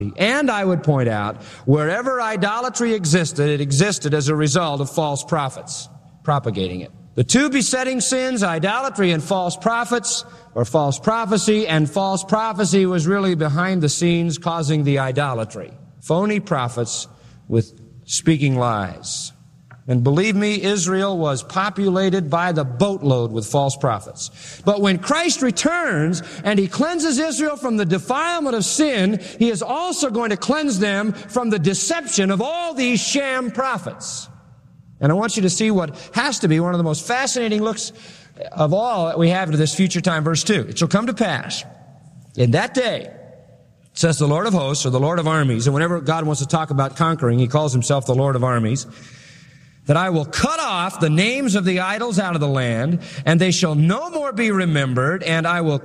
And I would point out, wherever idolatry existed, it existed as a result of false prophets propagating it. The two besetting sins, idolatry and false prophets, or false prophecy, and false prophecy was really behind the scenes causing the idolatry. Phony prophets with speaking lies. And believe me, Israel was populated by the boatload with false prophets. But when Christ returns and He cleanses Israel from the defilement of sin, He is also going to cleanse them from the deception of all these sham prophets. And I want you to see what has to be one of the most fascinating looks of all that we have to this future time. Verse 2, it shall come to pass in that day, says the Lord of hosts, or the Lord of armies, and whenever God wants to talk about conquering, He calls Himself the Lord of armies, that I will cut off the names of the idols out of the land, and they shall no more be remembered, and I will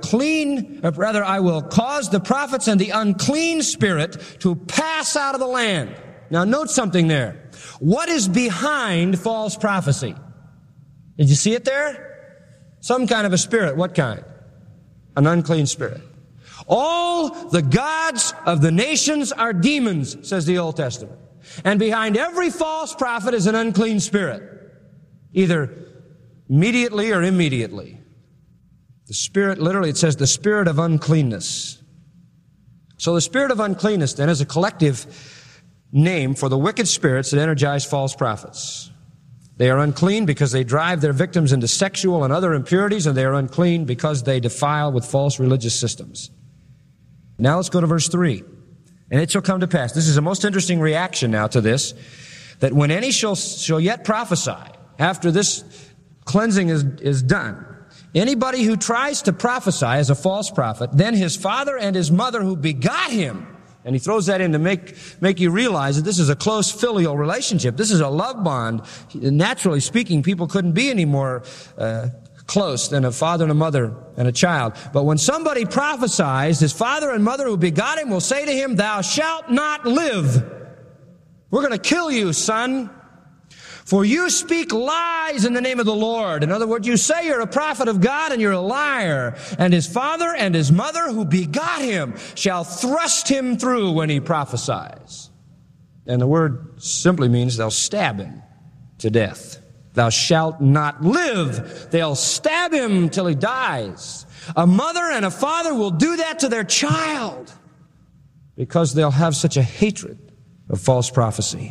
I will cause the prophets and the unclean spirit to pass out of the land. Now note something there. What is behind false prophecy? Did you see it there? Some kind of a spirit. What kind? An unclean spirit. All the gods of the nations are demons, says the Old Testament. And behind every false prophet is an unclean spirit, either immediately or immediately. The spirit, literally, it says the spirit of uncleanness. So the spirit of uncleanness, then, is a collective name for the wicked spirits that energize false prophets. They are unclean because they drive their victims into sexual and other impurities, and they are unclean because they defile with false religious systems. Now let's go to verse 3. And it shall come to pass. This is a most interesting reaction now to this, that when any shall yet prophesy, after this cleansing is done, anybody who tries to prophesy as a false prophet, then his father and his mother who begot him, and he throws that in to make you realize that this is a close filial relationship. This is a love bond. Naturally speaking, people couldn't be any more close than a father and a mother and a child. But when somebody prophesies, his father and mother who begot him will say to him, thou shalt not live. We're going to kill you, son. For you speak lies in the name of the Lord. In other words, you say you're a prophet of God and you're a liar. And his father and his mother who begot him shall thrust him through when he prophesies. And the word simply means they'll stab him to death. Thou shalt not live. They'll stab him till he dies. A mother and a father will do that to their child because they'll have such a hatred of false prophecy.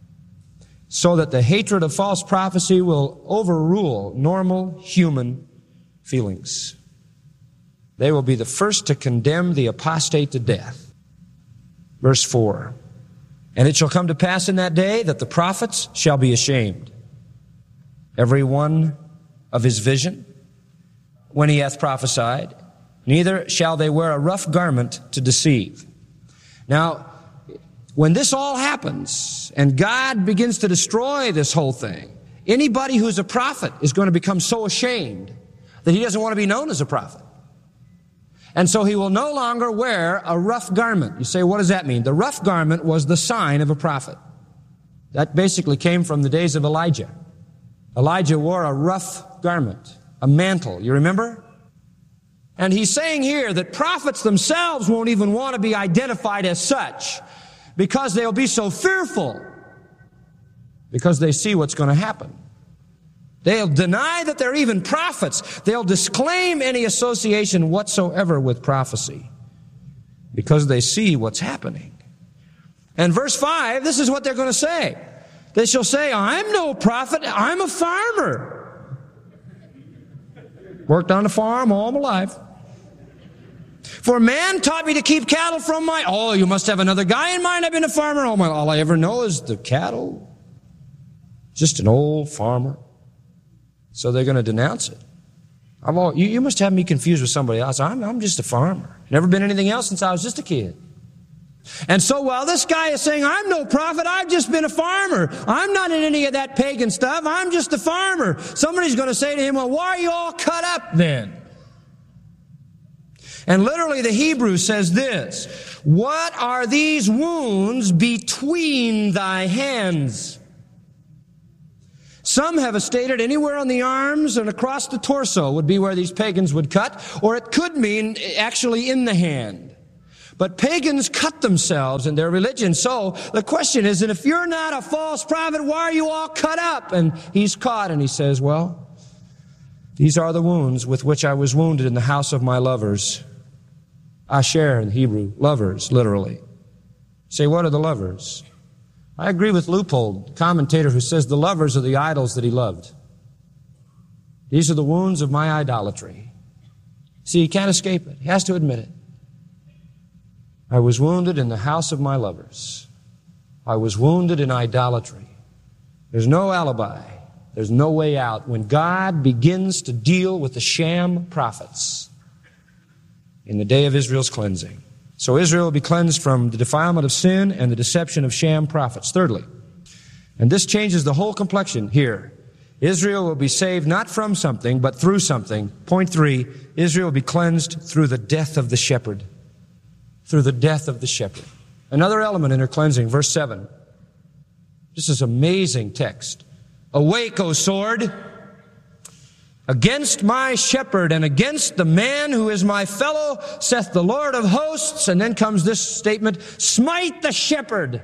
So that the hatred of false prophecy will overrule normal human feelings. They will be the first to condemn the apostate to death. Verse 4. And it shall come to pass in that day that the prophets shall be ashamed, every one of his vision, when he hath prophesied, neither shall they wear a rough garment to deceive. Now, when this all happens, and God begins to destroy this whole thing, anybody who's a prophet is going to become so ashamed that he doesn't want to be known as a prophet. And so he will no longer wear a rough garment. You say, what does that mean? The rough garment was the sign of a prophet. That basically came from the days of Elijah. Elijah wore a rough garment, a mantle, you remember? And he's saying here that prophets themselves won't even want to be identified as such because they'll be so fearful because they see what's going to happen. They'll deny that they're even prophets. They'll disclaim any association whatsoever with prophecy because they see what's happening. And verse 5, this is what they're going to say. They shall say, I'm no prophet, I'm a farmer. Worked on a farm all my life. For man taught me to keep cattle from my... Oh, you must have another guy in mind. I've been a farmer all my life. All I ever know is the cattle. Just an old farmer. So they're going to denounce it. You must have me confused with somebody else. I'm just a farmer. Never been anything else since I was just a kid. And so while this guy is saying, I'm no prophet, I've just been a farmer. I'm not in any of that pagan stuff. I'm just a farmer. Somebody's going to say to him, well, why are you all cut up then? And literally the Hebrew says this, what are these wounds between thy hands? Some have stated anywhere on the arms and across the torso would be where these pagans would cut, or it could mean actually in the hand. But pagans cut themselves in their religion. So the question is, and if you're not a false prophet, why are you all cut up? And he's caught and he says, well, these are the wounds with which I was wounded in the house of my lovers. Asher in Hebrew, lovers, literally. Say, what are the lovers? I agree with Leupold, commentator, who says the lovers are the idols that he loved. These are the wounds of my idolatry. See, he can't escape it. He has to admit it. I was wounded in the house of my lovers. I was wounded in idolatry. There's no alibi. There's no way out when God begins to deal with the sham prophets in the day of Israel's cleansing. So Israel will be cleansed from the defilement of sin and the deception of sham prophets. Thirdly, and this changes the whole complexion here, Israel will be saved not from something, but through something. Point 3, Israel will be cleansed through the death of the shepherd. Through the death of the shepherd. Another element in her cleansing, verse 7. This is amazing text. Awake, O sword, against my shepherd and against the man who is my fellow, saith the Lord of hosts. And then comes this statement, smite the shepherd.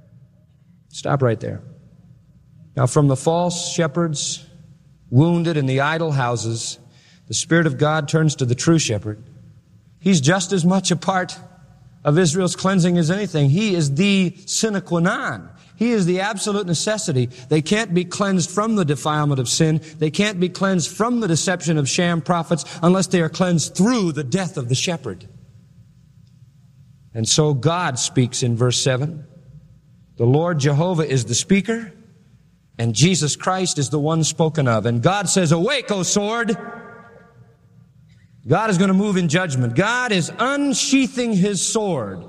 Stop right there. Now, from the false shepherds, wounded in the idol houses, the Spirit of God turns to the true shepherd. He's just as much a part of Israel's cleansing as anything. He is the sine qua non. He is the absolute necessity. They can't be cleansed from the defilement of sin. They can't be cleansed from the deception of sham prophets unless they are cleansed through the death of the shepherd. And so God speaks in verse 7. The Lord Jehovah is the speaker, and Jesus Christ is the one spoken of. And God says, awake, O sword. God is going to move in judgment. God is unsheathing his sword.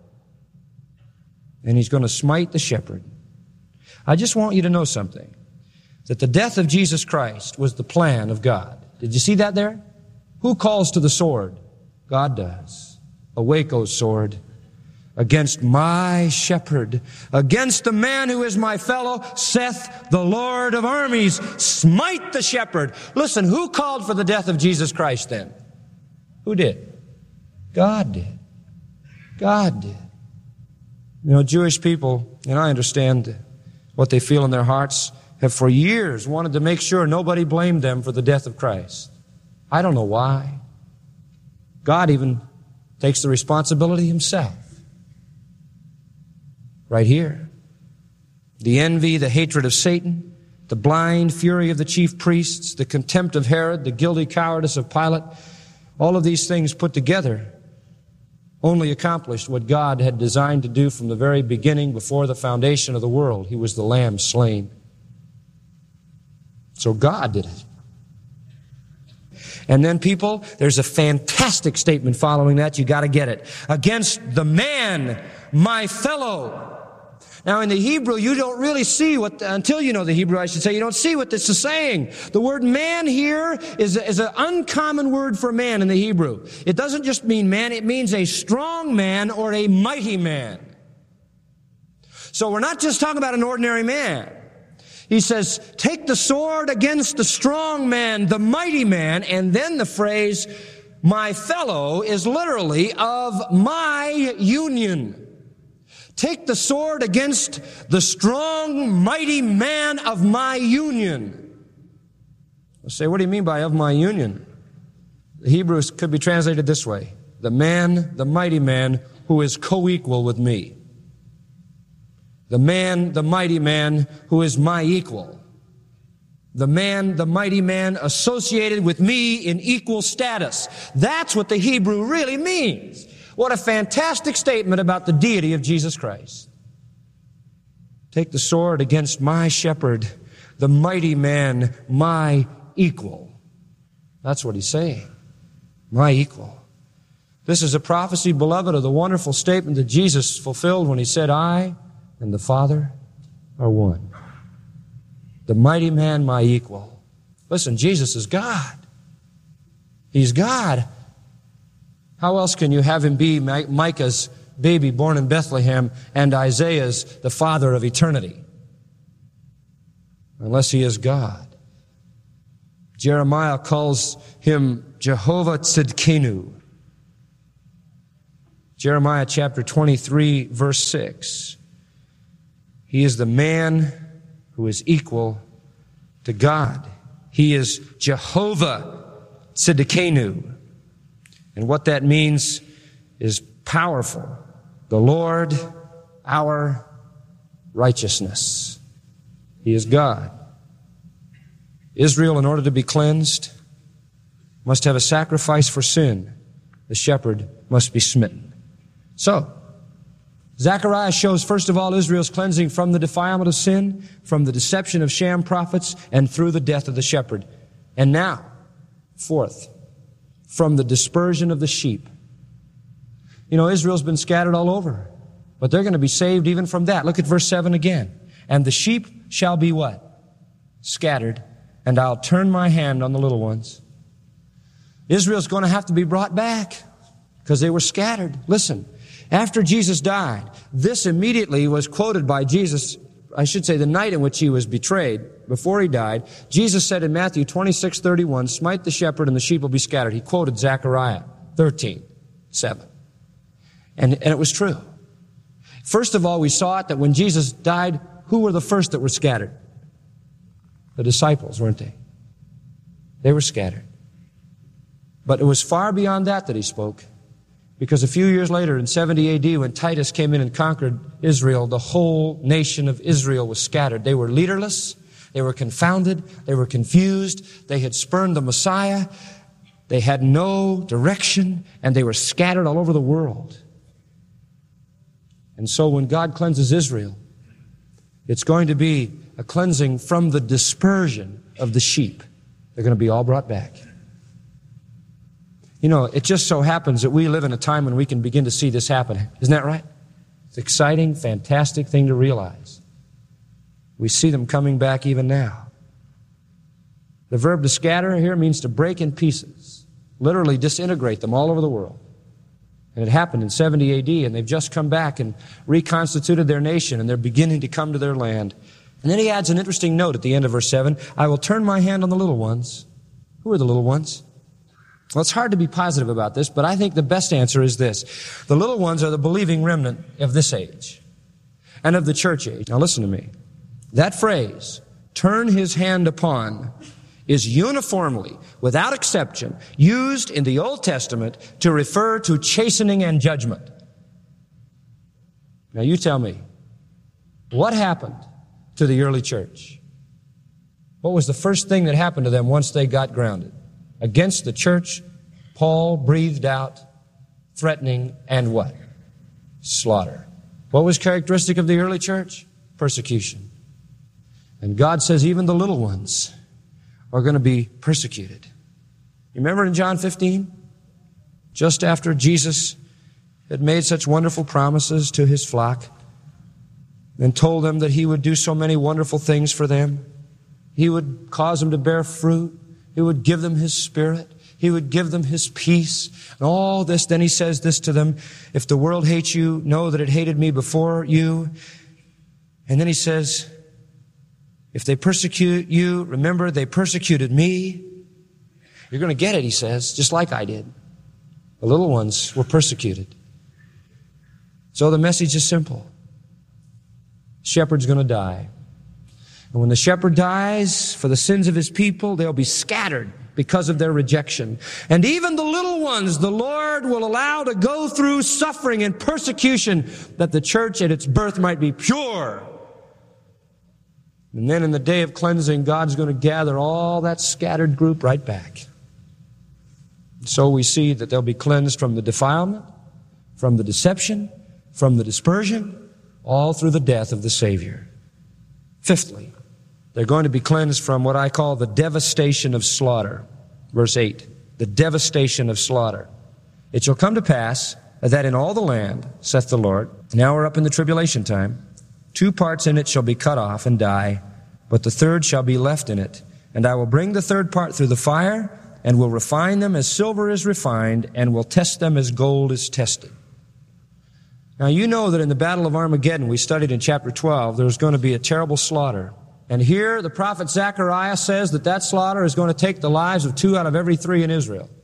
And he's going to smite the shepherd. I just want you to know something. That the death of Jesus Christ was the plan of God. Did you see that there? Who calls to the sword? God does. Awake, O sword, against my shepherd, against the man who is my fellow, saith the Lord of armies, smite the shepherd. Listen, who called for the death of Jesus Christ then? Who did? God did. God did. You know, Jewish people, and I understand what they feel in their hearts, have for years wanted to make sure nobody blamed them for the death of Christ. I don't know why. God even takes the responsibility himself. Right here. The envy, the hatred of Satan, the blind fury of the chief priests, the contempt of Herod, the guilty cowardice of Pilate, all of these things put together only accomplished what God had designed to do from the very beginning, before the foundation of the world. He was the Lamb slain. So God did it. And then, people, there's a fantastic statement following that. You got to get it. Against the man, my fellow. Now, in the Hebrew, you don't really see what, until you know the Hebrew, I should say, you don't see what this is saying. The word man here is an uncommon word for man in the Hebrew. It doesn't just mean man, it means a strong man or a mighty man. So we're not just talking about an ordinary man. He says, take the sword against the strong man, the mighty man, and then the phrase, my fellow, is literally of my union. Take the sword against the strong, mighty man of my union. I say, what do you mean by of my union? The Hebrew could be translated this way. The man, the mighty man, who is co-equal with me. The man, the mighty man, who is my equal. The man, the mighty man, associated with me in equal status. That's what the Hebrew really means. What a fantastic statement about the deity of Jesus Christ. Take the sword against my shepherd, the mighty man, my equal. That's what he's saying. My equal. This is a prophecy, beloved, of the wonderful statement that Jesus fulfilled when he said, I and the Father are one. The mighty man, my equal. Listen, Jesus is God. He's God. How else can you have him be Micah's baby born in Bethlehem and Isaiah's the father of eternity? Unless he is God. Jeremiah calls him Jehovah Tzidkenu. Jeremiah chapter 23, verse 6. He is the man who is equal to God. He is Jehovah Tsidkenu. And what that means is powerful. The Lord, our righteousness. He is God. Israel, in order to be cleansed, must have a sacrifice for sin. The shepherd must be smitten. So, Zechariah shows, first of all, Israel's cleansing from the defilement of sin, from the deception of sham prophets, and through the death of the shepherd. And now, fourth, from the dispersion of the sheep. You know, Israel's been scattered all over, but they're going to be saved even from that. Look at verse 7 again. And the sheep shall be what? Scattered, and I'll turn my hand on the little ones. Israel's going to have to be brought back because they were scattered. Listen, after Jesus died, this immediately was quoted by Jesus, I should say the night in which he was betrayed, before he died. Jesus said in Matthew 26:31, smite the shepherd and the sheep will be scattered. He quoted Zechariah 13:7. And it was true. First of all, we saw it that when Jesus died, who were the first that were scattered? The disciples, weren't they? They were scattered. But it was far beyond that he spoke. Because a few years later, in 70 AD, when Titus came in and conquered Israel, the whole nation of Israel was scattered. They were leaderless. They were confounded. They were confused. They had spurned the Messiah. They had no direction, and they were scattered all over the world. And so when God cleanses Israel, it's going to be a cleansing from the dispersion of the sheep. They're going to be all brought back. You know, it just so happens that we live in a time when we can begin to see this happen. Isn't that right? It's an exciting, fantastic thing to realize. We see them coming back even now. The verb to scatter here means to break in pieces, literally disintegrate them all over the world. And it happened in 70 AD, and they've just come back and reconstituted their nation, and they're beginning to come to their land. And then he adds an interesting note at the end of verse 7. I will turn my hand on the little ones. Who are the little ones? Well, it's hard to be positive about this, but I think the best answer is this. The little ones are the believing remnant of this age and of the church age. Now listen to me. That phrase, turn his hand upon, is uniformly, without exception, used in the Old Testament to refer to chastening and judgment. Now you tell me, what happened to the early church? What was the first thing that happened to them once they got grounded? Against the church, Paul breathed out threatening and what? Slaughter. What was characteristic of the early church? Persecution. And God says even the little ones are going to be persecuted. You remember in John 15? Just after Jesus had made such wonderful promises to his flock and told them that he would do so many wonderful things for them. He would cause them to bear fruit. He would give them his Spirit. He would give them his peace. And all this, then he says this to them, if the world hates you, know that it hated me before you. And then he says, if they persecute you, remember they persecuted me. You're going to get it, he says, just like I did. The little ones were persecuted. So the message is simple. The shepherd's going to die. And when the shepherd dies for the sins of his people, they'll be scattered because of their rejection. And even the little ones, the Lord will allow to go through suffering and persecution that the church at its birth might be pure. And then in the day of cleansing, God's going to gather all that scattered group right back. So we see that they'll be cleansed from the defilement, from the deception, from the dispersion, all through the death of the Savior. Fifthly, they're going to be cleansed from what I call the devastation of slaughter. Verse 8, the devastation of slaughter. It shall come to pass that in all the land, saith the Lord, now we're up in the tribulation time, 2 parts in it shall be cut off and die, but the third shall be left in it. And I will bring the third part through the fire, and will refine them as silver is refined, and will test them as gold is tested. Now you know that in the Battle of Armageddon, we studied in chapter 12, there's going to be a terrible slaughter. And here the prophet Zechariah says that slaughter is going to take the lives of 2 out of every 3 in Israel.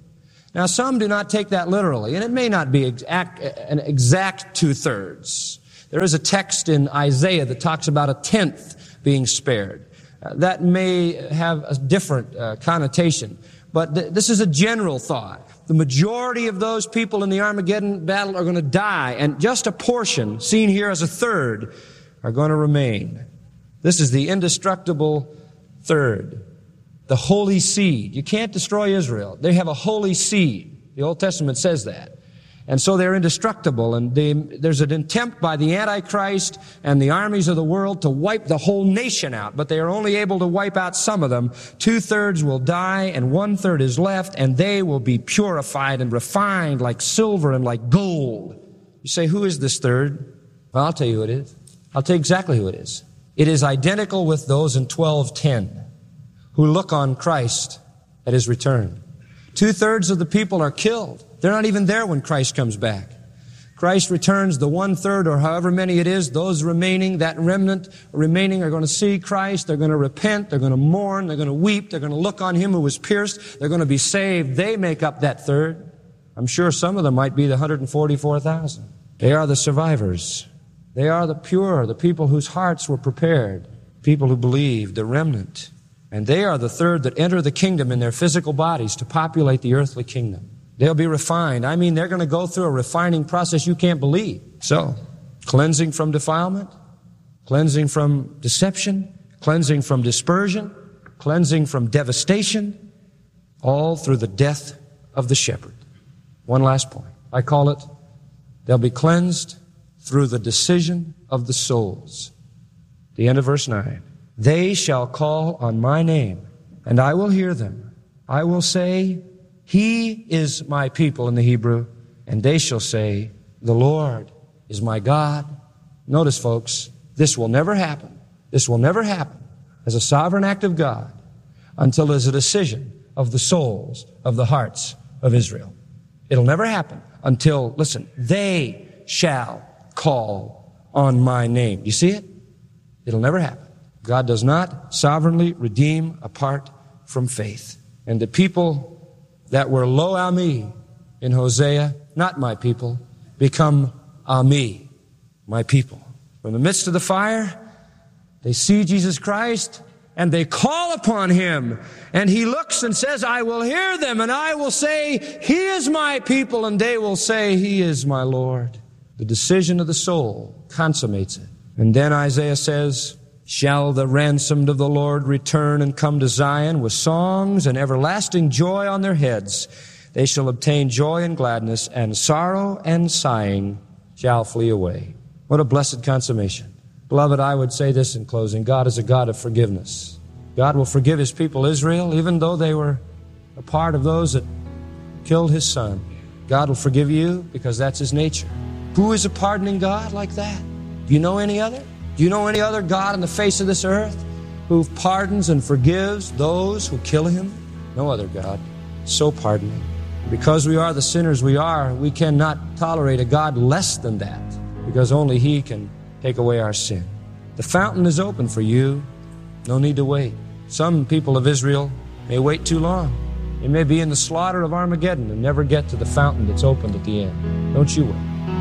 Now, some do not take that literally, and it may not be an exact 2/3. There is a text in Isaiah that talks about 1/10 being spared. That may have a different connotation, but this is a general thought. The majority of those people in the Armageddon battle are going to die, and just a portion, seen here as 1/3, are going to remain. This is the indestructible third, the holy seed. You can't destroy Israel. They have a holy seed. The Old Testament says that. And so they're indestructible, and there's an attempt by the Antichrist and the armies of the world to wipe the whole nation out, but they are only able to wipe out some of them. 2/3 will die, and 1/3 is left, and they will be purified and refined like silver and like gold. You say, who is this third? Well, I'll tell you who it is. I'll tell you exactly who it is. It is identical with those in 12:10 who look on Christ at His return. 2/3 of the people are killed. They're not even there when Christ comes back. Christ returns, the 1/3 or however many it is, those remaining, that remnant remaining are going to see Christ. They're going to repent. They're going to mourn. They're going to weep. They're going to look on Him who was pierced. They're going to be saved. They make up that third. I'm sure some of them might be the 144,000. They are the survivors. They are the pure, the people whose hearts were prepared, people who believed, the remnant. And they are the third that enter the kingdom in their physical bodies to populate the earthly kingdom. They'll be refined. I mean, they're going to go through a refining process you can't believe. So, cleansing from defilement, cleansing from deception, cleansing from dispersion, cleansing from devastation, all through the death of the shepherd. One last point. I call it, they'll be cleansed through the decision of the souls. The end of verse 9. They shall call on my name, and I will hear them. I will say, He is my people in the Hebrew, and they shall say, the Lord is my God. Notice, folks, this will never happen. This will never happen as a sovereign act of God until there's a decision of the souls, of the hearts of Israel. It'll never happen until, listen, they shall call on my name. You see it? It'll never happen. God does not sovereignly redeem apart from faith. And the people that were lo ami in Hosea, not my people, become ami, my people. From the midst of the fire, they see Jesus Christ and they call upon Him. And He looks and says, I will hear them, and I will say, He is my people, and they will say, He is my Lord. The decision of the soul consummates it. And then Isaiah says, shall the ransomed of the Lord return and come to Zion with songs and everlasting joy on their heads. They shall obtain joy and gladness, and sorrow and sighing shall flee away. What a blessed consummation. Beloved, I would say this in closing. God is a God of forgiveness. God will forgive His people Israel, even though they were a part of those that killed His Son. God will forgive you because that's His nature. Who is a pardoning God like that? Do you know any other? Do you know any other God on the face of this earth who pardons and forgives those who kill Him? No other God. So pardoning. Because we are the sinners we are, we cannot tolerate a God less than that, because only He can take away our sin. The fountain is open for you. No need to wait. Some people of Israel may wait too long. They may be in the slaughter of Armageddon and never get to the fountain that's opened at the end. Don't you wait.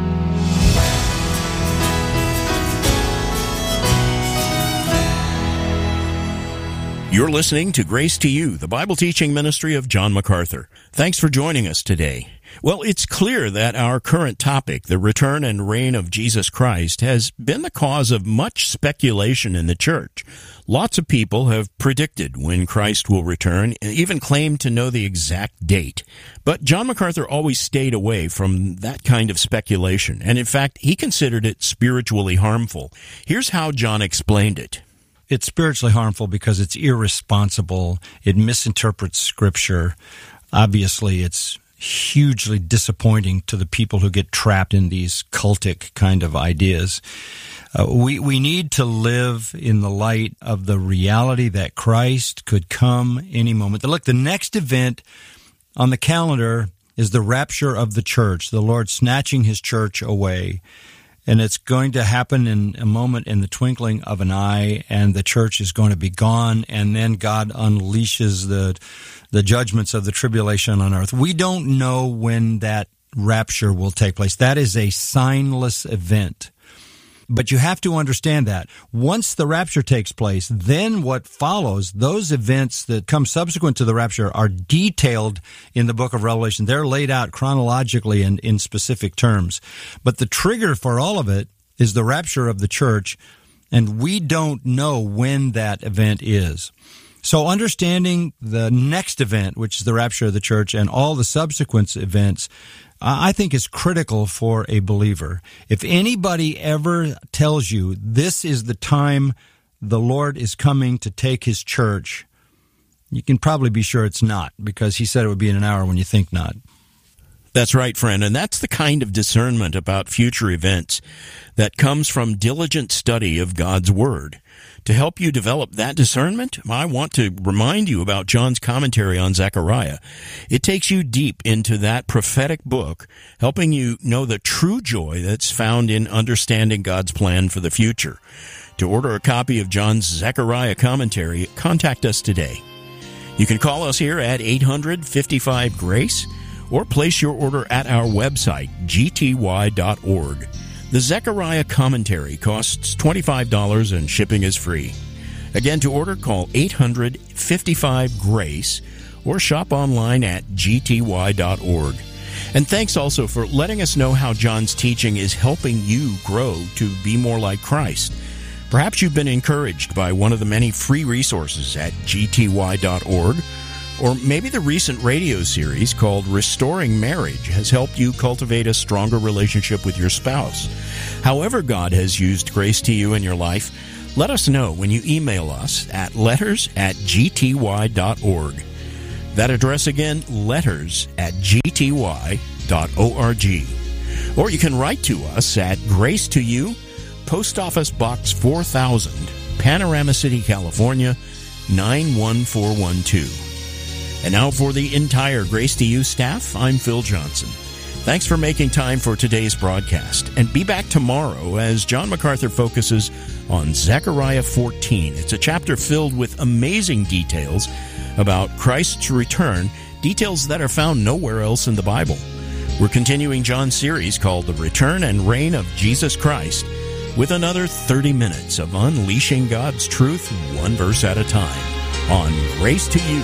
You're listening to Grace to You, the Bible teaching ministry of John MacArthur. Thanks for joining us today. Well, it's clear that our current topic, the return and reign of Jesus Christ, has been the cause of much speculation in the church. Lots of people have predicted when Christ will return, and even claimed to know the exact date. But John MacArthur always stayed away from that kind of speculation, and in fact, he considered it spiritually harmful. Here's how John explained it. It's spiritually harmful because it's irresponsible. It misinterprets Scripture. Obviously, it's hugely disappointing to the people who get trapped in these cultic kind of ideas. We need to live in the light of the reality that Christ could come any moment. Look, the next event on the calendar is the rapture of the church, the Lord snatching His church away. and it's going to happen in a moment, in the twinkling of an eye, and the church is going to be gone, and then God unleashes the judgments of the tribulation on earth. We don't know when that rapture will take place. That is a signless event. But you have to understand that once the rapture takes place, then what follows, those events that come subsequent to the rapture are detailed in the book of Revelation. They're laid out chronologically and in specific terms. But the trigger for all of it is the rapture of the church, and we don't know when that event is. So understanding the next event, which is the rapture of the church, and all the subsequent events, I think is critical for a believer. If anybody ever tells you this is the time the Lord is coming to take his church, you can probably be sure it's not, because he said it would be in an hour when you think not. That's right, friend, and that's the kind of discernment about future events that comes from diligent study of God's Word. To help you develop that discernment, I want to remind you about John's commentary on Zechariah. It takes you deep into that prophetic book, helping you know the true joy that's found in understanding God's plan for the future. To order a copy of John's Zechariah commentary, contact us today. You can call us here at 800-55-GRACE or place your order at our website, gty.org. The Zechariah commentary costs $25 and shipping is free. Again, to order, call 800-55-GRACE or shop online at gty.org. And thanks also for letting us know how John's teaching is helping you grow to be more like Christ. Perhaps you've been encouraged by one of the many free resources at gty.org, or maybe the recent radio series called Restoring Marriage has helped you cultivate a stronger relationship with your spouse. However God has used Grace to you in your life, let us know when you email us at letters@gty.org. That address again, letters@gty.org. Or you can write to us at Grace to You, Post Office Box 4000, Panorama City, California, 91412. And now for the entire Grace to You staff, I'm Phil Johnson. Thanks for making time for today's broadcast. And be back tomorrow as John MacArthur focuses on Zechariah 14. It's a chapter filled with amazing details about Christ's return, details that are found nowhere else in the Bible. We're continuing John's series called The Return and Reign of Jesus Christ, with another 30 minutes of unleashing God's truth one verse at a time on Grace to You.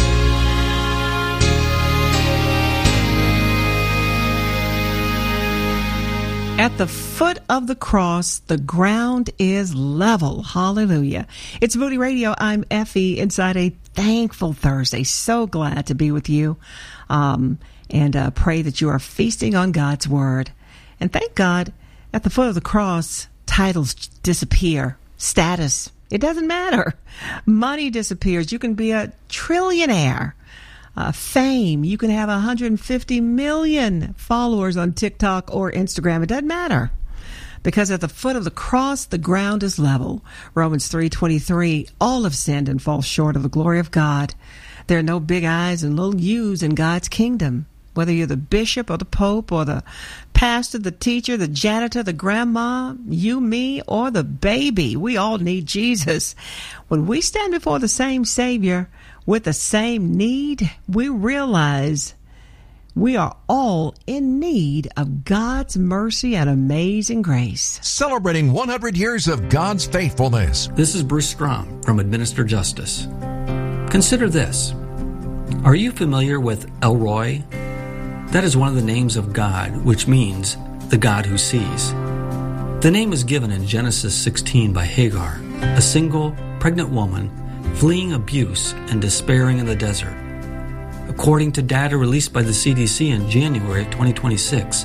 At the foot of the cross, the ground is level. Hallelujah. It's Moody Radio. I'm Effie inside a thankful Thursday. So glad to be with you. And pray that you are feasting on God's Word. And thank God, at the foot of the cross, titles disappear. Status, it doesn't matter. Money disappears. You can be a trillionaire. Fame, you can have 150 million followers on TikTok or Instagram. It doesn't matter, because at the foot of the cross, the ground is level. Romans 3:23, all have sinned and fall short of the glory of God. There are no big I's and little U's in God's kingdom. Whether you're the bishop or the pope or the pastor, the teacher, the janitor, the grandma, you, me, or the baby, we all need Jesus. When we stand before the same Savior with the same need, we realize we are all in need of God's mercy and amazing grace. Celebrating 100 years of God's faithfulness. This is Bruce Strom from Administer Justice. Consider this. Are you familiar with El Roi? That is one of the names of God, which means the God who sees. The name is given in Genesis 16 by Hagar, a single pregnant woman fleeing abuse and despairing in the desert. According to data released by the CDC in January of 2026,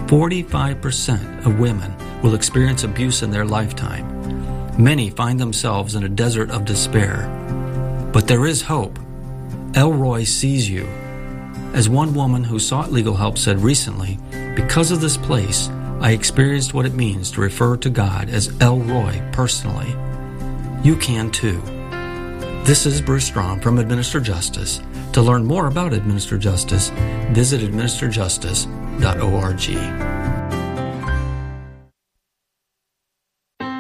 45% of women will experience abuse in their lifetime. Many find themselves in a desert of despair. But there is hope. El Roi sees you. As one woman who sought legal help said recently, because of this place, I experienced what it means to refer to God as El Roi personally. You can too. This is Bruce Strom from Administer Justice. To learn more about Administer Justice, visit administerjustice.org.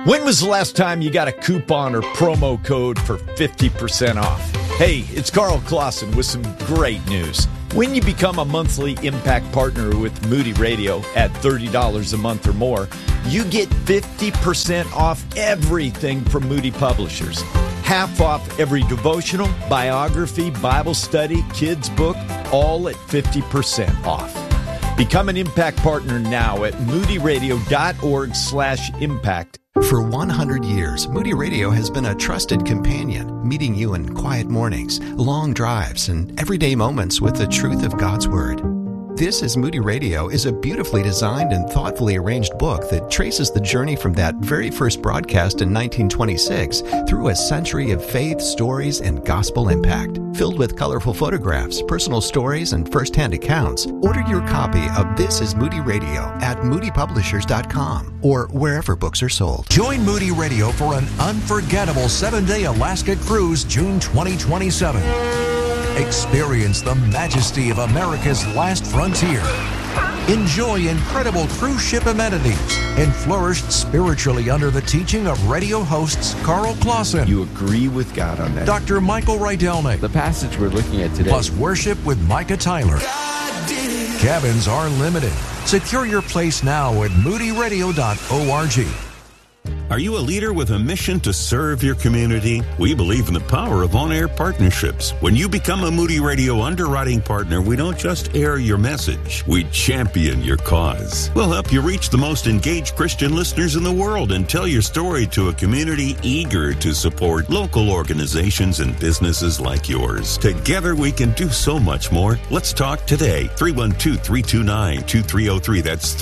When was the last time you got a coupon or promo code for 50% off? Hey, it's Carl Clausen with some great news. When you become a monthly Impact partner with Moody Radio at $30 a month or more, you get 50% off everything from Moody Publishers. Half off every devotional, biography, Bible study, kids book, all at 50% off. Become an Impact partner now at moodyradio.org/impact. For 100 years, Moody Radio has been a trusted companion, meeting you in quiet mornings, long drives, and everyday moments with the truth of God's Word. This is Moody Radio is a beautifully designed and thoughtfully arranged book that traces the journey from that very first broadcast in 1926 through a century of faith, stories, and gospel impact. Filled with colorful photographs, personal stories, and first-hand accounts, order your copy of This is Moody Radio at moodypublishers.com or wherever books are sold. Join Moody Radio for an unforgettable 7-day Alaska cruise June 2027. Experience the majesty of America's last frontier. Enjoy incredible cruise ship amenities and flourish spiritually under the teaching of radio hosts Carl Clausen. You agree with God on that? Dr. Michael Rydelnik. The passage we're looking at today. Plus worship with Micah Tyler. Cabins are limited. Secure your place now at moodyradio.org. Are you a leader with a mission to serve your community? We believe in the power of on-air partnerships. When you become a Moody Radio underwriting partner, we don't just air your message, we champion your cause. We'll help you reach the most engaged Christian listeners in the world and tell your story to a community eager to support local organizations and businesses like yours. Together we can do so much more. Let's talk today. 312-329-2303. That's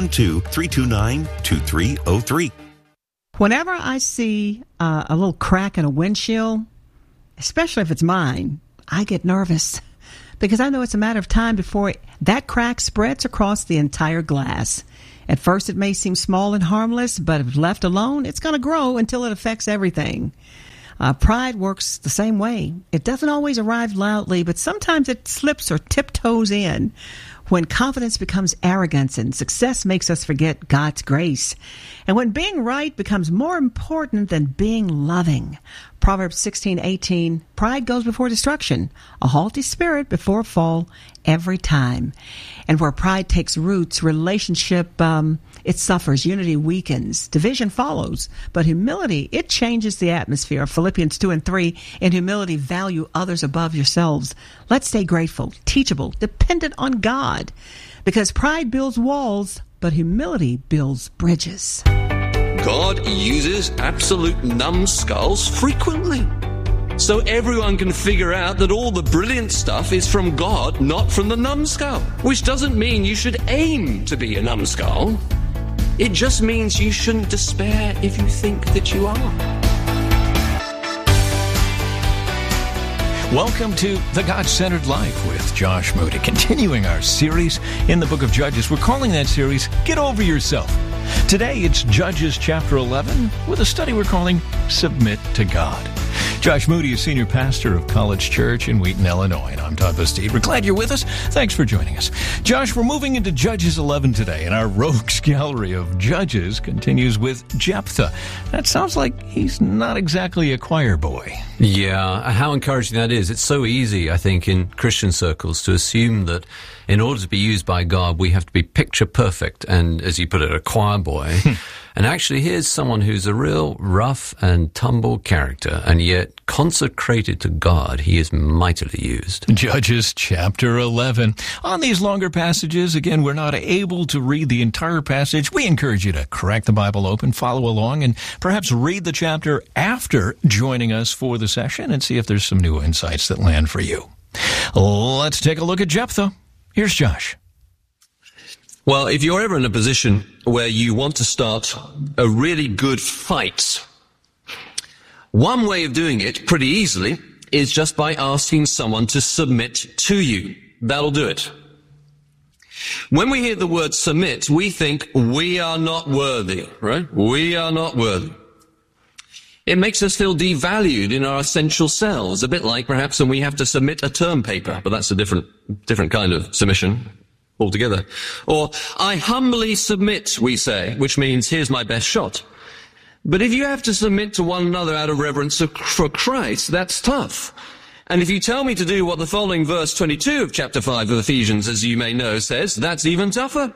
312-329-2303. Whenever I see a little crack in a windshield, especially if it's mine, I get nervous because I know it's a matter of time before that crack spreads across the entire glass. At first, it may seem small and harmless, but if left alone, it's going to grow until it affects everything. Pride works the same way. It doesn't always arrive loudly, but sometimes it slips or tiptoes in. When confidence becomes arrogance and success makes us forget God's grace. And when being right becomes more important than being loving. Proverbs 16:18, pride goes before destruction, a haughty spirit before a fall every time. And where pride takes roots, relationship, it suffers, unity weakens, division follows. But humility, it changes the atmosphere. Philippians 2:3, in humility value others above yourselves. Let's stay grateful, teachable, dependent on God. Because pride builds walls, but humility builds bridges. God uses absolute numbskulls frequently. So everyone can figure out that all the brilliant stuff is from God, not from the numbskull. Which doesn't mean you should aim to be a numbskull. It just means you shouldn't despair if you think that you are. Welcome to The God-Centered Life with Josh Moody, continuing our series in the book of Judges. We're calling that series, Get Over Yourself. Today, it's Judges chapter 11 with a study we're calling Submit to God. Josh Moody is senior pastor of College Church in Wheaton, Illinois, and I'm Todd Bastide. We're glad you're with us. Thanks for joining us. Josh, we're moving into Judges 11 today, and our rogues gallery of judges continues with Jephthah. That sounds like he's not exactly a choir boy. Yeah, how encouraging that is. It's so easy, I think, in Christian circles to assume that in order to be used by God, we have to be picture perfect and, as you put it, a choir boy. And actually, here's someone who's a real rough and tumble character, and yet consecrated to God, he is mightily used. Judges chapter 11. On these longer passages, again, we're not able to read the entire passage. We encourage you to crack the Bible open, follow along, and perhaps read the chapter after joining us for the session and see if there's some new insights that land for you. Let's take a look at Jephthah. Here's Josh. Well, if you're ever in a position where you want to start a really good fight, one way of doing it pretty easily is just by asking someone to submit to you. That'll do it. When we hear the word submit, we think we are not worthy, right? We are not worthy. It makes us feel devalued in our essential selves, a bit like perhaps when we have to submit a term paper, but that's a different kind of submission altogether. Or, I humbly submit, we say, which means here's my best shot. But if you have to submit to one another out of reverence for Christ, that's tough. And if you tell me to do what the following verse 22 of chapter 5 of Ephesians, as you may know, says, that's even tougher.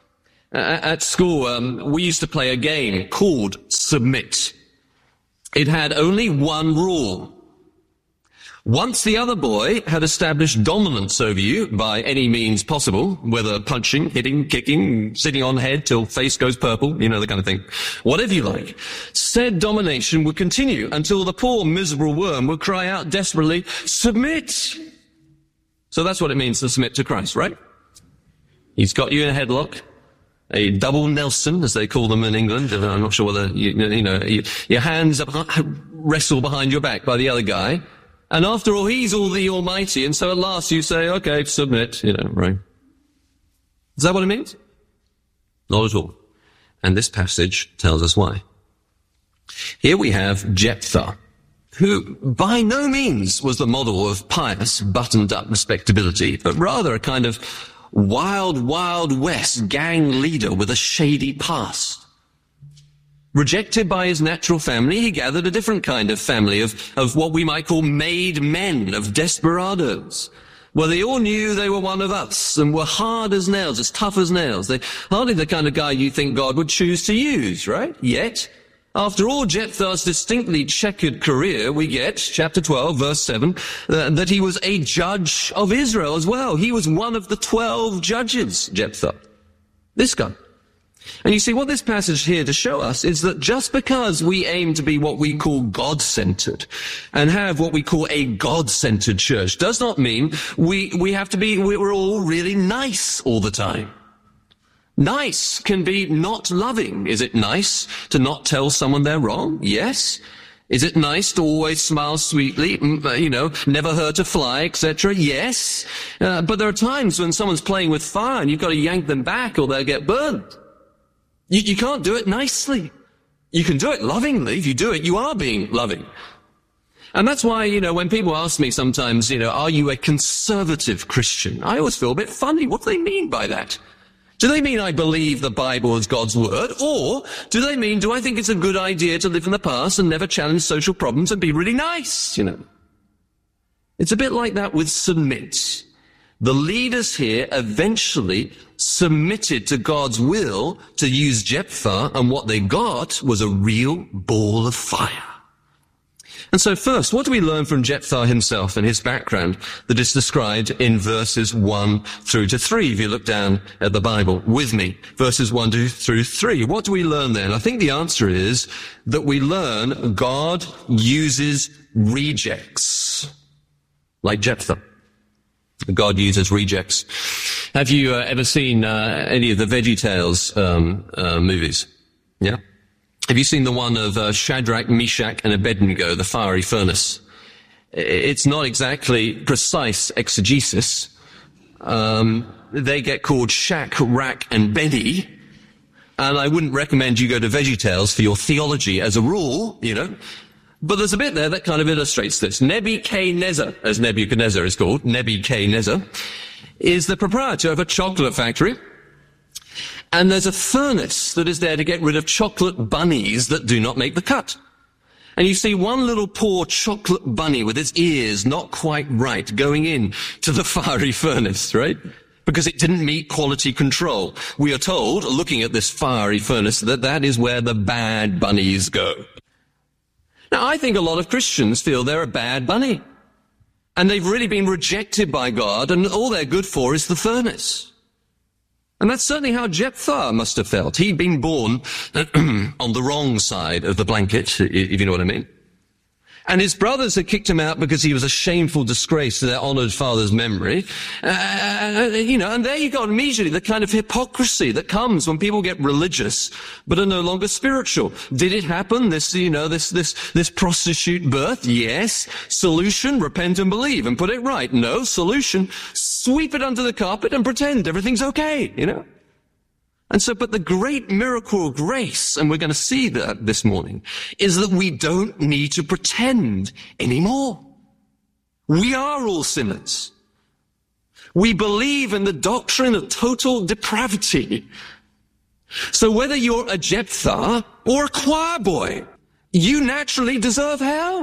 At school, we used to play a game called Submit. It had only one rule. Once the other boy had established dominance over you by any means possible, whether punching, hitting, kicking, sitting on head till face goes purple, you know, the kind of thing, whatever you like, said domination would continue until the poor miserable worm would cry out desperately, submit! So that's what it means to submit to Christ, right? He's got you in a headlock, a double Nelson, as they call them in England. I'm not sure whether, your hands wrestle behind your back by the other guy. And after all, he's all the almighty, and so at last you say, okay, submit, right? Is that what it means? Not at all. And this passage tells us why. Here we have Jephthah, who by no means was the model of pious, buttoned-up respectability, but rather a kind of wild, wild west gang leader with a shady past. Rejected by his natural family, he gathered a different kind of family of what we might call made men, of desperados. Well, they all knew they were one of us and were hard as nails, as tough as nails. They're hardly the kind of guy you think God would choose to use, right? Yet, after all Jephthah's distinctly checkered career, we get, chapter 12, verse 7, that he was a judge of Israel as well. He was one of the 12 judges, Jephthah. This guy. And you see, what this passage here to show us is that just because we aim to be what we call God-centered and have what we call a God-centered church does not mean we have to be, we're all really nice all the time. Nice can be not loving. Is it nice to not tell someone they're wrong? Yes. Is it nice to always smile sweetly, never hurt a fly, etc.? Yes. But there are times when someone's playing with fire and you've got to yank them back or they'll get burned. You can't do it nicely. You can do it lovingly. If you do it, you are being loving. And that's why, when people ask me sometimes, are you a conservative Christian? I always feel a bit funny. What do they mean by that? Do they mean I believe the Bible is God's word? Or do they mean, do I think it's a good idea to live in the past and never challenge social problems and be really nice, It's a bit like that with submit. The leaders here eventually submitted to God's will to use Jephthah, and what they got was a real ball of fire. And so first, what do we learn from Jephthah himself and his background that is described in verses 1 through to 3? If you look down at the Bible with me, verses 1 through 3. What do we learn then? I think the answer is that we learn God uses rejects, like Jephthah. God uses rejects. Have you ever seen any of the VeggieTales movies? Yeah? Have you seen the one of Shadrach, Meshach, and Abednego, the fiery furnace? It's not exactly precise exegesis. They get called Shack, Rack, and Benny. And I wouldn't recommend you go to VeggieTales for your theology as a rule, But there's a bit there that kind of illustrates this. Nebuchadnezzar, as Nebuchadnezzar is called, Nebuchadnezzar, is the proprietor of a chocolate factory. And there's a furnace that is there to get rid of chocolate bunnies that do not make the cut. And you see one little poor chocolate bunny with its ears not quite right going in to the fiery furnace, right? Because it didn't meet quality control. We are told, looking at this fiery furnace, that is where the bad bunnies go. Now, I think a lot of Christians feel they're a bad bunny. And they've really been rejected by God, and all they're good for is the furnace. And that's certainly how Jephthah must have felt. He'd been born on the wrong side of the blanket, if you know what I mean. And his brothers had kicked him out because he was a shameful disgrace to their honored father's memory. And there you go, immediately, the kind of hypocrisy that comes when people get religious, but are no longer spiritual. Did it happen? This prostitute birth? Yes. Solution, repent and believe and put it right. No. Solution, sweep it under the carpet and pretend everything's okay, And so, but the great miracle of grace, and we're going to see that this morning, is that we don't need to pretend anymore. We are all sinners. We believe in the doctrine of total depravity. So whether you're a Jephthah or a choir boy, you naturally deserve hell.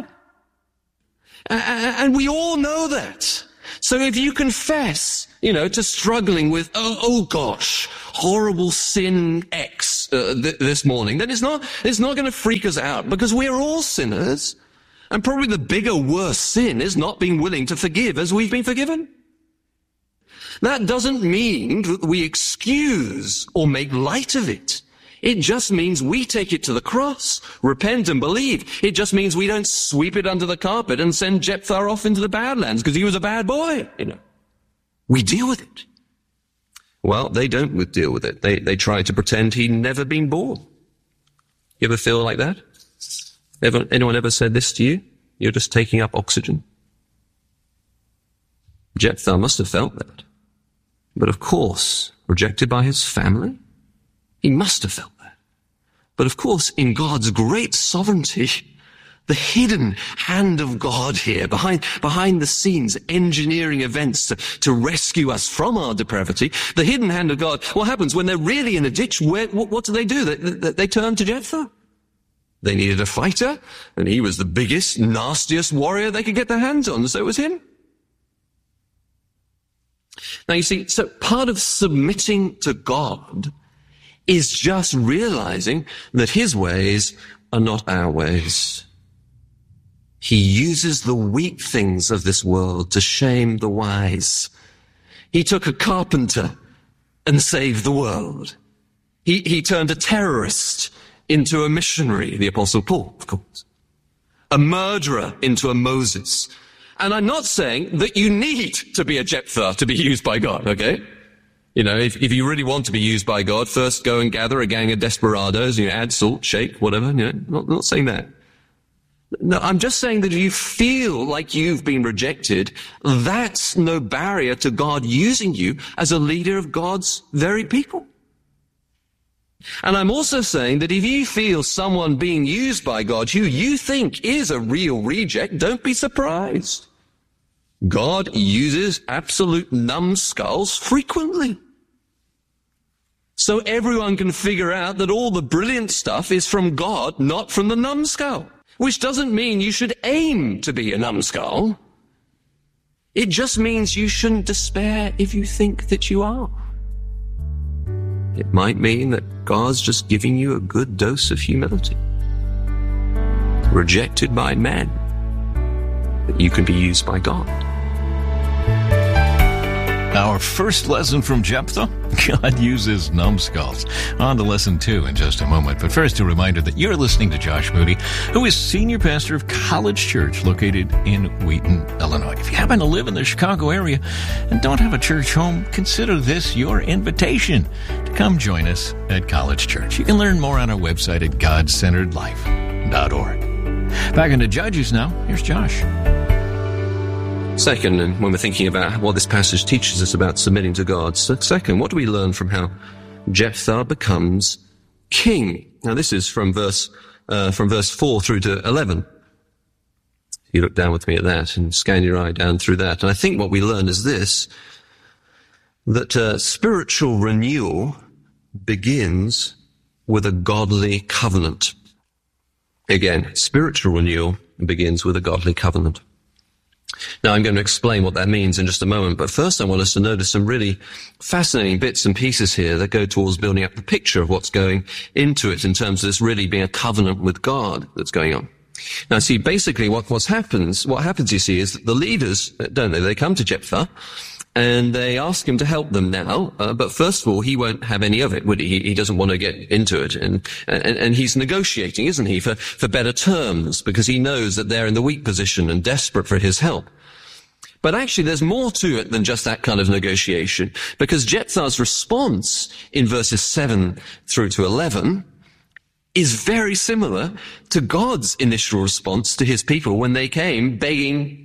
And we all know that. So if you confess, to struggling with, oh gosh, horrible sin X this morning, then it's not going to freak us out, because we're all sinners. And probably the bigger, worse sin is not being willing to forgive as we've been forgiven. That doesn't mean that we excuse or make light of it. It just means we take it to the cross, repent and believe. It just means we don't sweep it under the carpet and send Jephthah off into the Badlands because he was a bad boy, We deal with it. Well, they don't deal with it. They try to pretend he'd never been born. You ever feel like that? Anyone ever said this to you? You're just taking up oxygen. Jephthah must have felt that. But of course, rejected by his family, he must have felt that. But of course, in God's great sovereignty, the hidden hand of God here, behind the scenes, engineering events to rescue us from our depravity, the hidden hand of God, what happens when they're really in a ditch? What do? They turn to Jephthah. They needed a fighter, and he was the biggest, nastiest warrior they could get their hands on, so it was him. Now you see, so part of submitting to God is just realizing that his ways are not our ways. He uses the weak things of this world to shame the wise. He took a carpenter and saved the world. He turned a terrorist into a missionary, the Apostle Paul, of course. A murderer into a Moses. And I'm not saying that you need to be a Jephthah to be used by God, okay? If you really want to be used by God, first go and gather a gang of desperados, add salt, shake, whatever, not saying that. No, I'm just saying that if you feel like you've been rejected, that's no barrier to God using you as a leader of God's very people. And I'm also saying that if you feel someone being used by God who you think is a real reject, don't be surprised. God uses absolute numbskulls frequently. So everyone can figure out that all the brilliant stuff is from God, not from the numbskull. Which doesn't mean you should aim to be a numbskull. It just means you shouldn't despair if you think that you are. It might mean that God's just giving you a good dose of humility. Rejected by men, that you can be used by God. Our first lesson from Jephthah, God uses numbskulls. On to lesson 2 in just a moment. But first, a reminder that you're listening to Josh Moody, who is senior pastor of College Church located in Wheaton, Illinois. If you happen to live in the Chicago area and don't have a church home, consider this your invitation to come join us at College Church. You can learn more on our website at godcenteredlife.org. Back into Judges now. Here's Josh. Second, and when we're thinking about what this passage teaches us about submitting to God, second, what do we learn from how Jephthah becomes king? Now, this is from verse 4 through to 11. You look down with me at that and scan your eye down through that. And I think what we learn is this, that spiritual renewal begins with a godly covenant. Again, spiritual renewal begins with a godly covenant. Now, I'm going to explain what that means in just a moment, but first I want us to notice some really fascinating bits and pieces here that go towards building up the picture of what's going into it in terms of this really being a covenant with God that's going on. Now, see, basically what happens, you see, is that the leaders, don't they? They come to Jephthah and they ask him to help them now, but first of all, he won't have any of it, would he? He doesn't want to get into it, and he's negotiating, isn't he, for better terms, because he knows that they're in the weak position and desperate for his help. But actually, there's more to it than just that kind of negotiation, because Jephthah's response in verses 7 through to 11 is very similar to God's initial response to his people when they came begging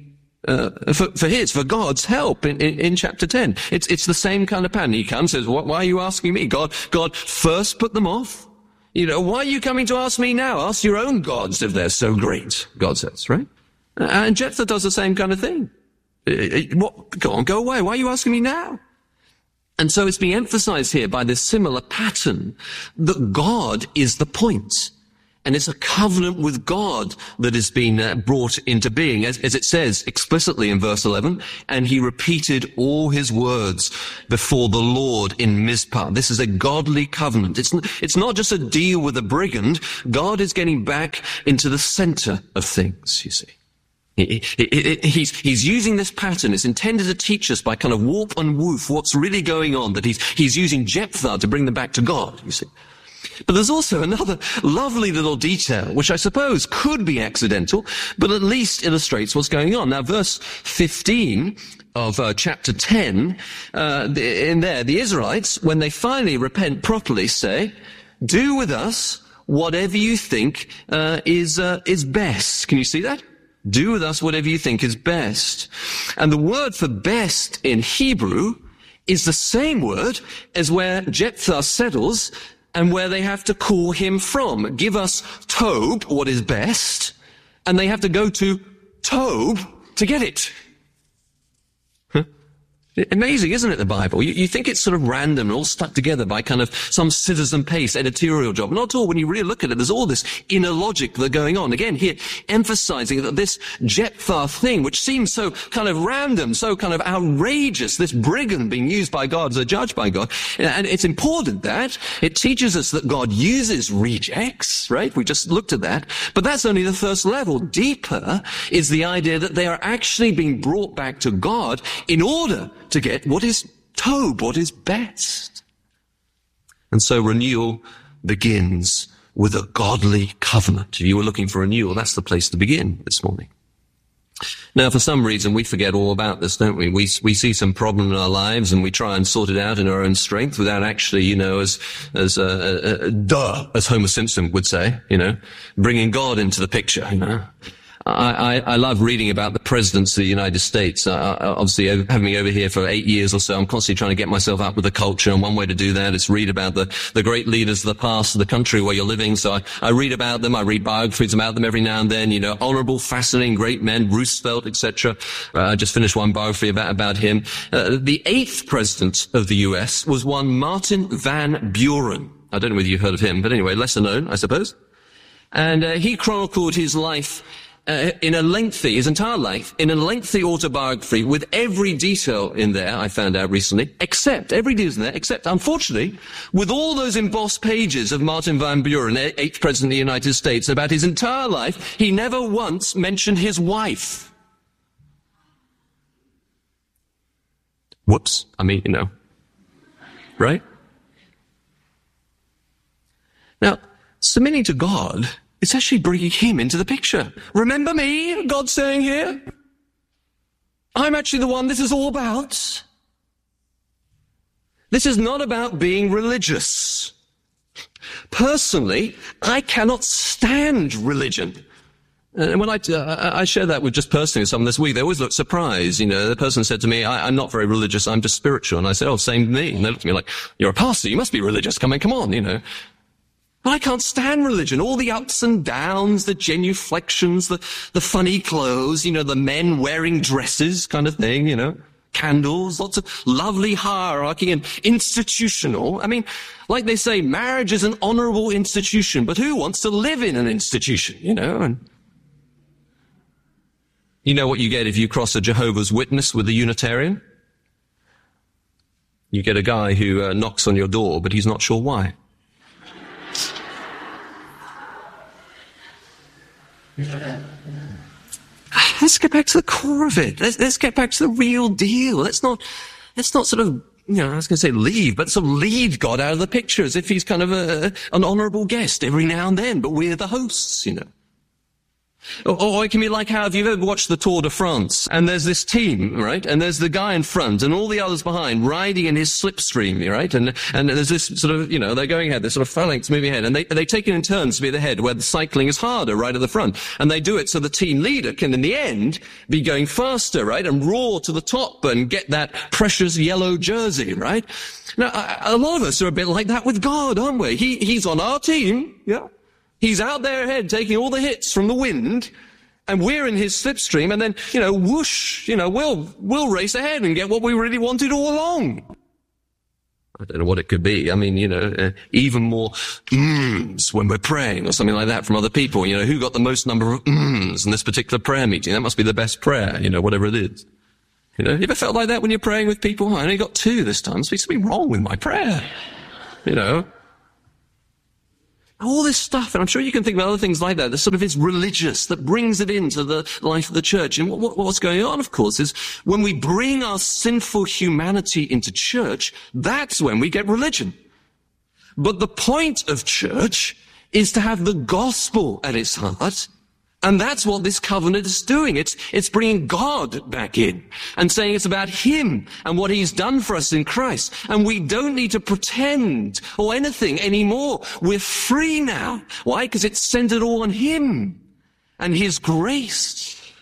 for God's help in chapter 10. It's the same kind of pattern. He comes, says, why are you asking me? God first put them off. Why are you coming to ask me now? Ask your own gods if they're so great, God says, right? And Jephthah does the same kind of thing. Go away. Why are you asking me now? And so it's being emphasized here by this similar pattern that God is the point. And it's a covenant with God that has been brought into being, as it says explicitly in verse 11, and he repeated all his words before the Lord in Mizpah. This is a godly covenant. It's not just a deal with a brigand. God is getting back into the center of things, you see. He's using this pattern. It's intended to teach us by kind of warp and woof what's really going on, that he's using Jephthah to bring them back to God, you see. But there's also another lovely little detail, which I suppose could be accidental, but at least illustrates what's going on. Now, verse 15 of chapter 10, in there, the Israelites, when they finally repent properly, say, do with us whatever you think is best. Can you see that? Do with us whatever you think is best. And the word for best in Hebrew is the same word as where Jephthah settles and where they have to call him from. Give us Tob, what is best, and they have to go to Tob to get it. Amazing, isn't it, the Bible? You think it's sort of random and all stuck together by kind of some Citizen Pace editorial job. Not at all. When you really look at it, there's all this inner logic that's going on. Again, here, emphasizing that this Jephthah thing, which seems so kind of random, so kind of outrageous, this brigand being used by God as a judge by God, and it's important that it teaches us that God uses rejects, right? We just looked at that. But that's only the first level. Deeper is the idea that they are actually being brought back to God in order to get what is Tob, what is best. And so renewal begins with a godly covenant. If you were looking for renewal, that's the place to begin this morning. Now, for some reason, we forget all about this, don't we? We see some problem in our lives and we try and sort it out in our own strength without actually, as Homer Simpson would say, bringing God into the picture, I love reading about the presidents of the United States. Obviously, having me over here for 8 years or so, I'm constantly trying to get myself up with the culture. And one way to do that is read about the great leaders of the past of the country where you're living. So I read about them. I read biographies about them every now and then. Honorable, fascinating, great men, Roosevelt, etc. I just finished one biography about him. The 8th president of the U.S. was one Martin Van Buren. I don't know whether you've heard of him, but anyway, lesser known, I suppose. And he chronicled his life his entire life, in a lengthy autobiography with every detail in there, I found out recently, except, unfortunately, with all those embossed pages of Martin Van Buren, 8th President of the United States, about his entire life, he never once mentioned his wife. Whoops. Right? Now, submitting to God, it's actually bringing him into the picture. Remember me, God's saying here? I'm actually the one this is all about. This is not about being religious. Personally, I cannot stand religion. And when I share that with just personally with someone this week, they always look surprised. The person said to me, I'm not very religious, I'm just spiritual. And I said, oh, same to me. And they looked at me like, you're a pastor, you must be religious. Come on, I can't stand religion. All the ups and downs, the genuflections, the funny clothes, the men wearing dresses kind of thing, candles, lots of lovely hierarchy and institutional. Like they say, marriage is an honorable institution, but who wants to live in an institution, And you know what you get if you cross a Jehovah's Witness with a Unitarian? You get a guy who knocks on your door, but he's not sure why. Let's get back to the core of it. Let's get back to the real deal. Let's not sort of, I was going to say leave, but sort of leave God out of the picture as if he's kind of an honorable guest every now and then, but we're the hosts, Or it can be like how, if you've ever watched the Tour de France, and there's this team, right? And there's the guy in front, and all the others behind, riding in his slipstream, right? And there's this sort of, they're going ahead, this sort of phalanx moving ahead, and they take it in turns to be at the head, where the cycling is harder, right at the front. And they do it so the team leader can, in the end, be going faster, right? And roar to the top and get that precious yellow jersey, right? Now, a lot of us are a bit like that with God, aren't we? He's on our team, yeah? He's out there ahead taking all the hits from the wind, and we're in his slipstream, and then, whoosh, we'll race ahead and get what we really wanted all along. I don't know what it could be. I mean, even more mms when we're praying or something like that from other people. Who got the most number of mms in this particular prayer meeting? That must be the best prayer, whatever it is. You ever felt like that when you're praying with people? I only got 2 this time. There's something wrong with my prayer. All this stuff, and I'm sure you can think about other things like that sort of is religious, that brings it into the life of the church. And what's going on, of course, is when we bring our sinful humanity into church, that's when we get religion. But the point of church is to have the gospel at its heart. And that's what this covenant is doing. It's bringing God back in and saying it's about him and what he's done for us in Christ. And we don't need to pretend or anything anymore. We're free now. Why? Because it's centered all on him and his grace.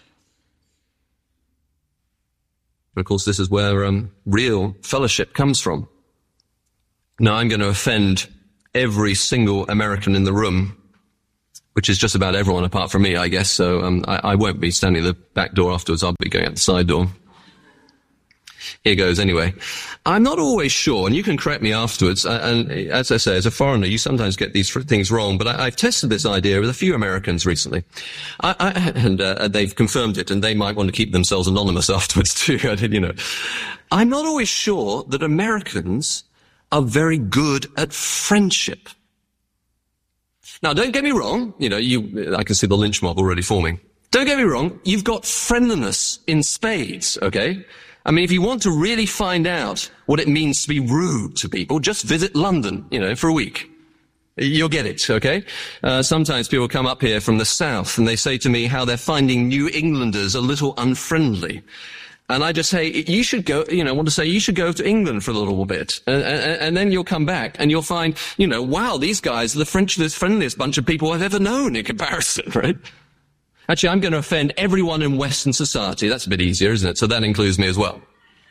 Of course, this is where real fellowship comes from. Now, I'm going to offend every single American in the room, which is just about everyone apart from me, I guess. So I won't be standing at the back door afterwards. I'll be going out the side door. Here goes anyway. I'm not always sure, and you can correct me afterwards, and as I say, as a foreigner, you sometimes get these things wrong, but I've tested this idea with a few Americans recently. And they've confirmed it, and they might want to keep themselves anonymous afterwards too. I'm not always sure that Americans are very good at friendship. Now, don't get me wrong. I can see the lynch mob already forming. Don't get me wrong. You've got friendliness in spades, okay? I mean, if you want to really find out what it means to be rude to people, just visit London, for a week. You'll get it, okay? Sometimes people come up here from the south and they say to me how they're finding New Englanders a little unfriendly. And I just say, you should go, you should go to England for a little bit. And then you'll come back and you'll find, wow, these guys are the friendliest bunch of people I've ever known in comparison, right? Actually, I'm going to offend everyone in Western society. That's a bit easier, isn't it? So that includes me as well.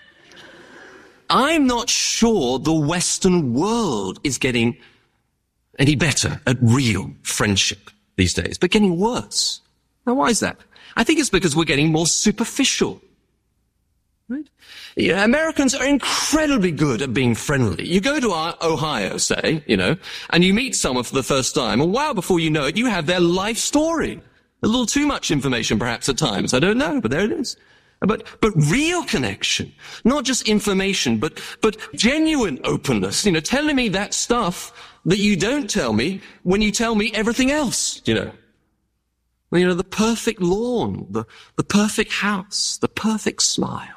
I'm not sure the Western world is getting any better at real friendship these days, but getting worse. Now, why is that? I think it's because we're getting more superficial. Right? Yeah, Americans are incredibly good at being friendly. You go to Ohio, say, and you meet someone for the first time, and wow, before you know it, you have their life story. A little too much information, perhaps, at times. I don't know, but there it is. But real connection, not just information, but genuine openness. Telling me that stuff that you don't tell me when you tell me everything else. The perfect lawn, the perfect house, the perfect smile.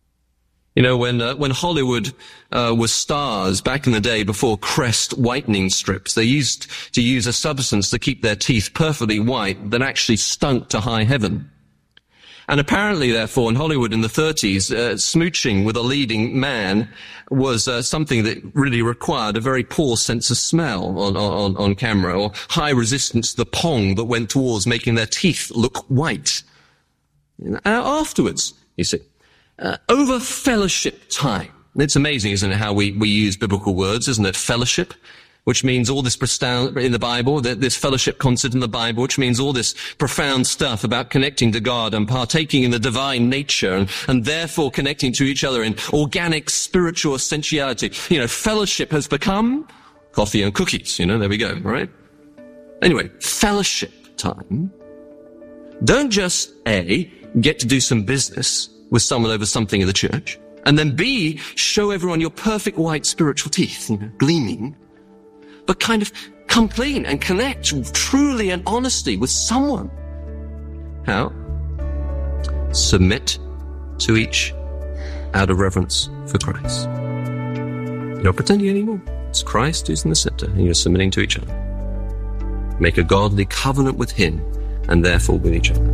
When Hollywood was stars back in the day before Crest whitening strips, they used to use a substance to keep their teeth perfectly white that actually stunk to high heaven. And apparently, therefore, in Hollywood in the 30s, smooching with a leading man was something that really required a very poor sense of smell on camera, or high resistance to the pong that went towards making their teeth look white. Afterwards, you see. Over fellowship time. It's amazing, isn't it, how we use biblical words, isn't it? Fellowship, which means all this profound, in the Bible, this fellowship concept in the Bible, which means all this profound stuff about connecting to God and partaking in the divine nature and therefore connecting to each other in organic spiritual essentiality. Fellowship has become coffee and cookies, there we go, all right? Anyway, fellowship time. Don't just, A, get to do some business with someone over something in the church, and then B, show everyone your perfect white spiritual teeth, gleaming, but kind of come clean and connect truly and honestly with someone. How? Submit to each out of reverence for Christ. You're not pretending anymore. It's Christ who's in the center, and you're submitting to each other. Make a godly covenant with him, and therefore with each other.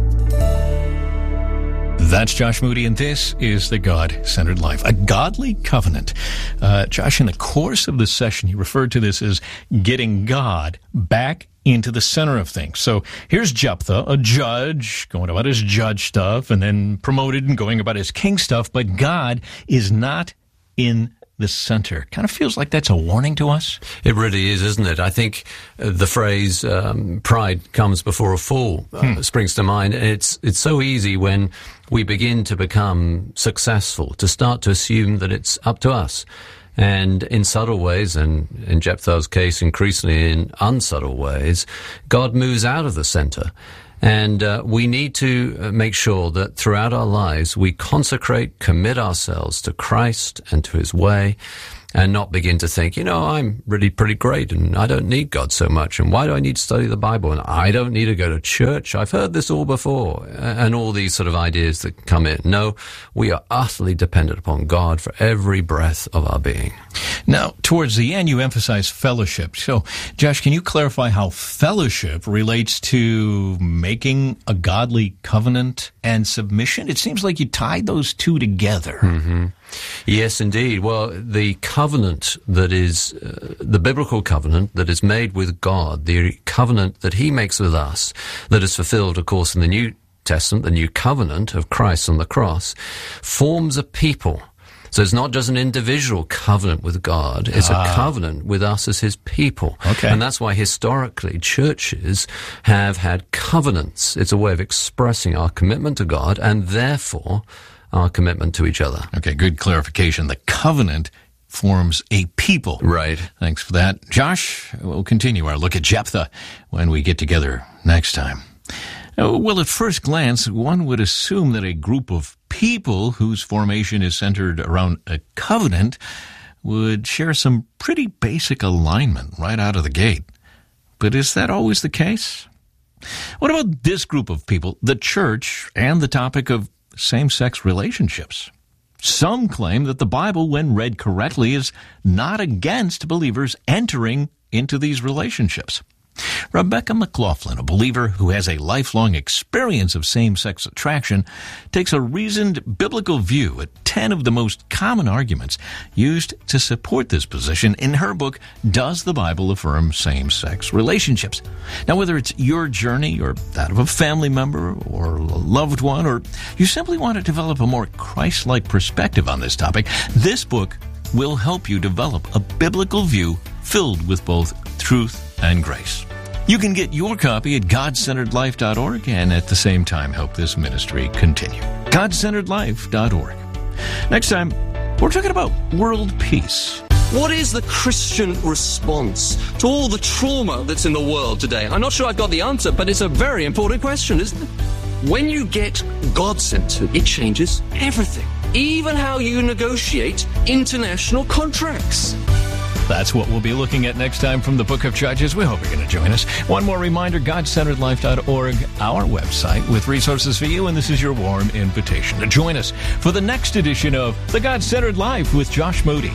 That's Josh Moody, and this is The God-Centered Life, a godly covenant. Josh, in the course of this session, you referred to this as getting God back into the center of things. So here's Jephthah, a judge, going about his judge stuff, and then promoted and going about his king stuff, but God is not in the center. Kind of feels like that's a warning to us. It really is, isn't it? I think the phrase pride comes before a fall springs to mind. It's so easy when we begin to become successful to start to assume that it's up to us. And in subtle ways, and in Jephthah's case, increasingly in unsubtle ways, God moves out of the center. And we need to make sure that throughout our lives we consecrate, commit ourselves to Christ and to His way, and not begin to think, I'm really pretty great and I don't need God so much, and why do I need to study the Bible, and I don't need to go to church, I've heard this all before, and all these sort of ideas that come in. No, we are utterly dependent upon God for every breath of our being. Now, towards the end, you emphasize fellowship. So, Josh, can you clarify how fellowship relates to making a godly covenant and submission? It seems like you tied those two together. Mm-hmm. Yes, indeed. Well, the covenant that is, the biblical covenant that is made with God, the covenant that He makes with us, that is fulfilled, of course, in the New Testament, the new covenant of Christ on the cross, forms a people. So it's not just an individual covenant with God, it's a covenant with us as His people. Okay. And that's why historically churches have had covenants. It's a way of expressing our commitment to God and therefore our commitment to each other. Okay, good clarification. The covenant forms a people. Right. Thanks for that. Josh, we'll continue our look at Jephthah when we get together next time. Well, at first glance, one would assume that a group of people whose formation is centered around a covenant would share some pretty basic alignment right out of the gate. But is that always the case? What about this group of people, the church, and the topic of same-sex relationships? Some claim that the Bible, when read correctly, is not against believers entering into these relationships. Rebecca McLaughlin, a believer who has a lifelong experience of same-sex attraction, takes a reasoned biblical view at 10 of the most common arguments used to support this position in her book, Does the Bible Affirm Same-Sex Relationships? Now, whether it's your journey or that of a family member or a loved one, or you simply want to develop a more Christ-like perspective on this topic, this book will help you develop a biblical view filled with both truth and grace. You can get your copy at GodCenteredLife.org and at the same time help this ministry continue. GodCenteredLife.org. Next time, we're talking about world peace. What is the Christian response to all the trauma that's in the world today? I'm not sure I've got the answer, but it's a very important question, isn't it? When you get God-centered, it changes everything, even how you negotiate international contracts. That's what we'll be looking at next time from the Book of Judges. We hope you're going to join us. One more reminder, GodCenteredLife.org, our website with resources for you, and this is your warm invitation to join us for the next edition of The God-Centered Life with Josh Moody.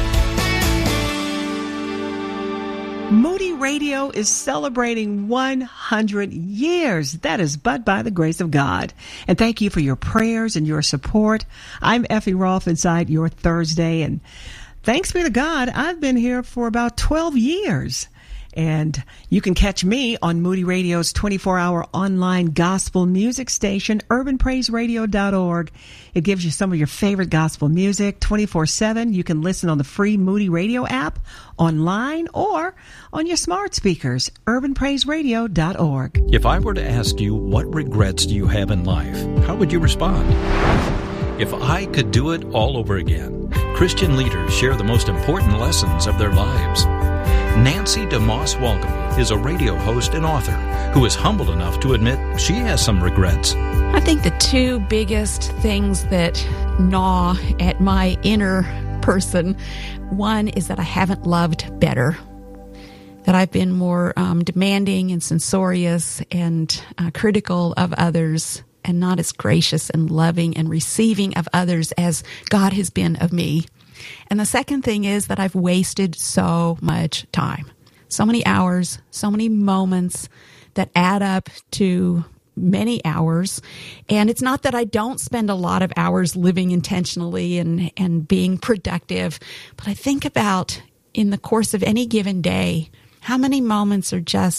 Moody Radio is celebrating 100 years. That is but by the grace of God. And thank you for your prayers and your support. I'm Effie Rolfe inside your Thursday, and thanks be to God, I've been here for about 12 years. And you can catch me on Moody Radio's 24-hour online gospel music station, urbanpraiseradio.org. It gives you some of your favorite gospel music 24/7. You can listen on the free Moody Radio app, online, or on your smart speakers, urbanpraiseradio.org. If I were to ask you, what regrets do you have in life, how would you respond? If I could do it all over again. Christian leaders share the most important lessons of their lives. Nancy DeMoss Wolgemuth is a radio host and author who is humble enough to admit she has some regrets. I think the two biggest things that gnaw at my inner person, one is that I haven't loved better, that I've been more demanding and censorious and critical of others, and not as gracious and loving and receiving of others as God has been of me. And the second thing is that I've wasted so much time, so many hours, so many moments that add up to many hours. And it's not that I don't spend a lot of hours living intentionally and being productive, but I think about in the course of any given day, how many moments are just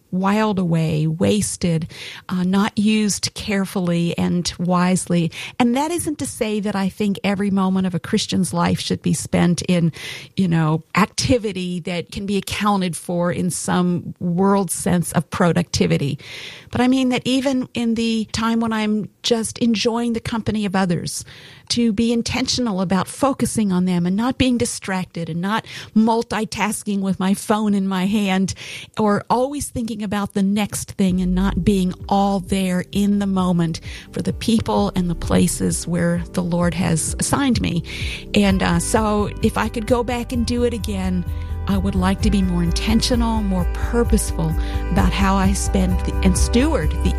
whiled away, wasted, not used carefully and wisely. And that isn't to say that I think every moment of a Christian's life should be spent in, activity that can be accounted for in some world sense of productivity. But I mean that even in the time when I'm just enjoying the company of others, to be intentional about focusing on them and not being distracted and not multitasking with my phone in my hand, or always thinking about the next thing and not being all there in the moment for the people and the places where the Lord has assigned me. And so if I could go back and do it again, I would like to be more intentional, more purposeful about how I spend and steward the